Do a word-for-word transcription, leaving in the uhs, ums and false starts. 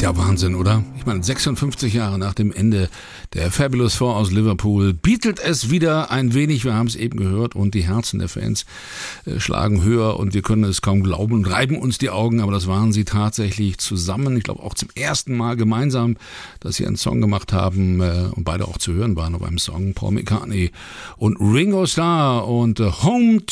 Ja, Wahnsinn, oder? Ich meine, sechsundfünfzig Jahre nach dem Ende der Fabulous Four aus Liverpool beatelt es wieder ein wenig, wir haben es eben gehört, und die Herzen der Fans äh, schlagen höher und wir können es kaum glauben und reiben uns die Augen, aber das waren sie tatsächlich zusammen, ich glaube auch zum ersten Mal gemeinsam, dass sie einen Song gemacht haben äh, und beide auch zu hören waren auf einem Song, Paul McCartney und Ringo Starr und äh, Home